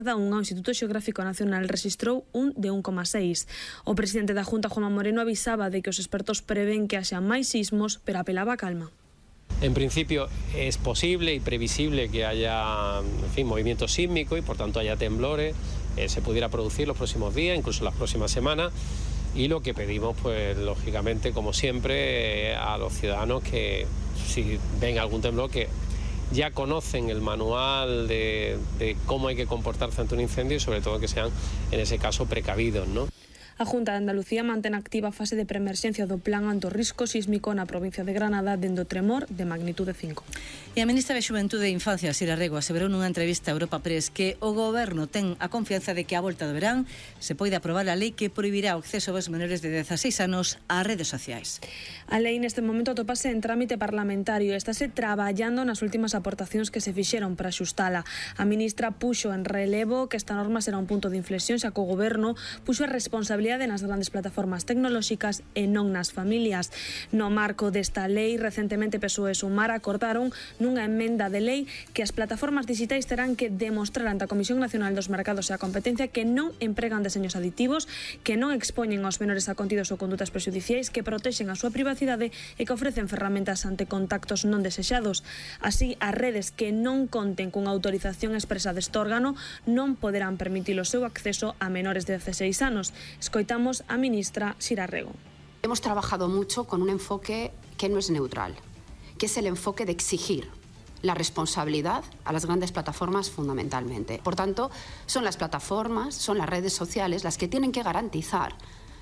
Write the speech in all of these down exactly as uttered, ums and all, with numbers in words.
un Instituto Xeográfico Nacional rexistrou un de un coma seis. O presidente da Junta, Juanma Moreno, avisaba de que os expertos prevén que haxa máis sismos, pero apelaba a calma. En principio es posible y previsible que haya, en fin, movimiento sísmico y por tanto haya temblores, eh, se pudiera producir los próximos días, incluso las próximas semanas, y lo que pedimos, pues lógicamente, como siempre, eh, a los ciudadanos que si ven algún temblor, que ya conocen el manual de, de cómo hay que comportarse ante un incendio y sobre todo que sean, en ese caso, precavidos, ¿no? A Junta de Andalucía mantén activa a fase de preemerxencia do plan ante o risco sísmico na provincia de Granada dende o tremor de magnitude cinco. E a ministra de Xuventude e Infancia, Sira Rego, aseverou nunha entrevista a Europa Press que o goberno ten a confianza de que a volta do verán se pode aprobar a lei que prohibirá o acceso aos menores de dezaseis anos ás redes sociais. A lei neste momento atopase en trámite parlamentario e estáse traballando nas últimas aportacións que se fixeron para axustala. A ministra puxo en relevo que esta norma será un punto de inflexión, xa que o goberno puxo a responsabilidade nas grandes plataformas tecnolóxicas e non nas familias. No marco desta lei, recentemente P S O E e Sumar acordaron nunha emenda de lei que as plataformas digitais terán que demostrar ante a Comisión Nacional dos Mercados e a Competencia que non empregan deseños aditivos, que non expoñen aos menores a contidos ou condutas prexudiciais, que protexen a súa privacidade e que ofrecen ferramentas ante contactos non desexados. Así, as redes que non conten cunha autorización expresa deste órgano non poderán permitir o seu acceso a menores de dezaseis anos. Escoitamos a ministra Sira Rego. Hemos trabajado mucho con un enfoque que no es neutral, que es el enfoque de exigir la responsabilidad a las grandes plataformas fundamentalmente. Por tanto, son las plataformas, son las redes sociales las que tienen que garantizar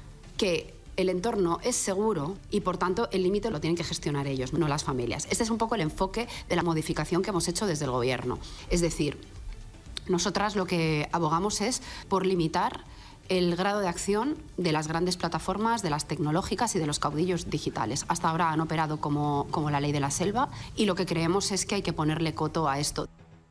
que el entorno es seguro y, por tanto, el límite lo tienen que gestionar ellos, no las familias. Este es un poco el enfoque de la modificación que hemos hecho desde el Gobierno. Es decir, nosotras lo que abogamos es por limitar el grado de acción de las grandes plataformas, de las tecnológicas y de los caudillos digitales. Hasta ahora han operado como, como la ley de la selva y lo que creemos es que hay que ponerle coto a esto.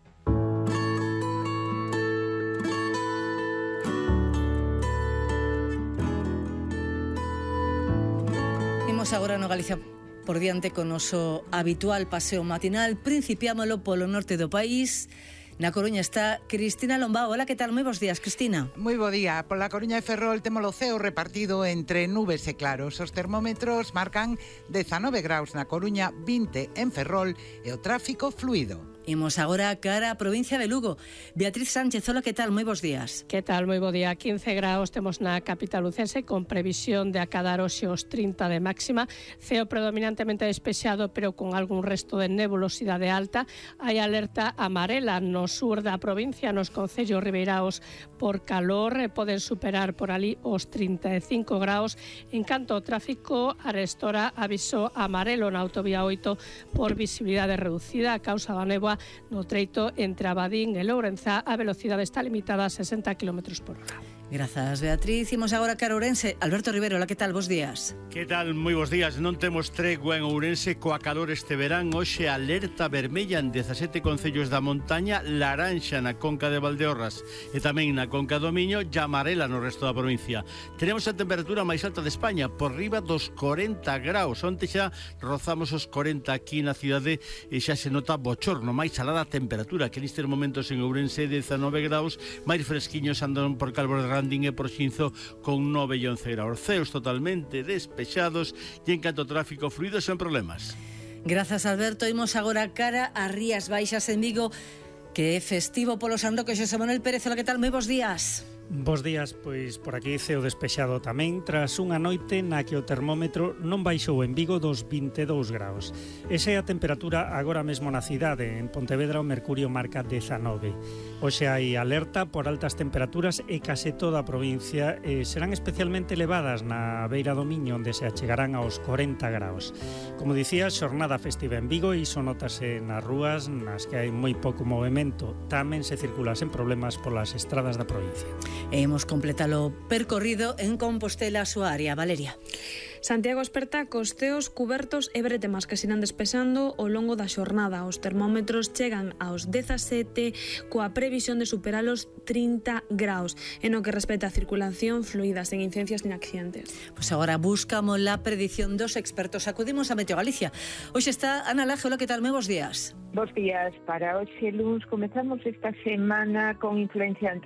Imos agora no Galicia por diante con noso habitual paseo matinal. Principiámolo polo norte do país. Na Coruña está Cristina Lombao. Hola, que tal? Moi bons días, Cristina. Moi bo día. Pola Coruña e Ferrol temos o ceo repartido entre nubes e claros. Os termómetros marcan dezanove graus na Coruña, vinte en Ferrol e o tráfico fluido. Imos agora cara a provincia de Lugo. Beatriz Sánchez, hola, que tal? Moi bons días. Que tal? Moi bo día. quince graus temos na capital lucense con previsión de acadar hoxe os trinta de máxima. Ceo predominantemente despexado, pero con algún resto de nebulosidade alta. Hai alerta amarela no sur da provincia, nos concellos ribeiraos por calor. Poden superar por ali os trinta e cinco graus. En canto ao tráfico, arestora aviso amarelo na autovía oito por visibilidade reducida a causa da néboa no treito entre Abadín e Lourenza. A velocidade está limitada a sesenta kilómetros por hora. Grazas, Beatriz. Imos agora cara a Ourense. Alberto Rivero, hola, que tal? Bos días. Que tal? Moi bos días. Non temos tregua en Ourense coa calor este verán. Hoxe alerta vermella en dezasete concellos da montaña, laranxa na Conca de Valdeorras e tamén na Conca do Miño, e amarela no resto da provincia. Tenemos a temperatura máis alta de España, por riba dos corenta graus. Onte xa rozamos os corenta aquí na cidade e xa se nota bochorno. Máis alada a temperatura, que nestes momentos en Ourense dezanove graus, máis fresquiños andan por Calvo de Randín e por Xinzo con nove e once graus. Ceos totalmente despexados e en canto ao tráfico fluido sen problemas. Grazas, Alberto. Imos agora cara a Rías Baixas en Vigo, que é festivo polo San Roque. Xosé Manuel Pérez, hola, que tal? Moi bons días. Bos días, pois por aquí ceo despexado tamén, tras unha noite na que o termómetro non baixou en Vigo dos vinte e dous graus. Esa é a temperatura agora mesmo na cidade. En Pontevedra o mercurio marca dezanove. Hoxe hai alerta por altas temperaturas e case toda a provincia eh, serán especialmente elevadas na beira do Miño, onde se achegarán aos corenta graus. Como dicía, xornada festiva en Vigo e iso notase nas rúas nas que hai moi pouco movimento. Tamén se circula sen problemas polas estradas da provincia. E imos completalo percorrido en Compostela, a súa área. Valeria. Santiago esperta cos ceos cubertos e bretemas que se irán despexando ao longo da xornada. Os termómetros chegan aos dezasete coa previsión de superar os trinta graus. En o que respecta a circulación fluida, sen incidencias nin accidentes. Pois agora buscamos la predición dos expertos. Acudimos a Meteo Galicia. Hoxe está Ana Laje. Hola, que tal? Moi bons días. Bos días. Para hoxe luns comezamos esta semana con influencia